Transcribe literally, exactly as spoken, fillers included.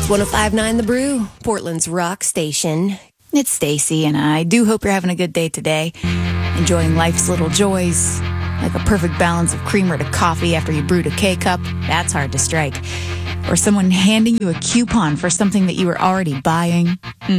one oh five point nine The Brew, Portland's rock station. It's Stacy, and I do hope you're having a good day today. Enjoying life's little joys, like a perfect balance of creamer to coffee after you brewed a K-cup. That's hard to strike. Or someone handing you a coupon for something that you were already buying.